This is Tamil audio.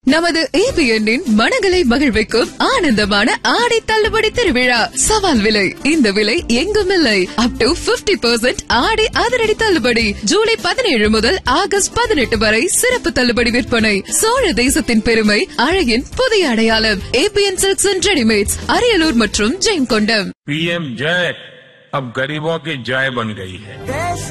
நமது ABN மனங்களை மகிழ்விக்கும் ஆனந்தமான ஆடை தள்ளுபடி திருவிழா. சவால் விலை. இந்த விலை எங்கும் இல்லை. அப் டு 50% ஆடை அதிரடி தள்ளுபடி. ஜூலை 17 முதல் ஆகஸ்ட் 18 வரை சிறப்பு தள்ளுபடி விற்பனை. சோழ தேசத்தின் பெருமை, அழகின் புதிய அடையாளம். ABN Silks and Ready-Mates, Ariyalur மற்றும் ஜெயங்கொண்டம். PM जय अब गरीबों की जय बन गई है.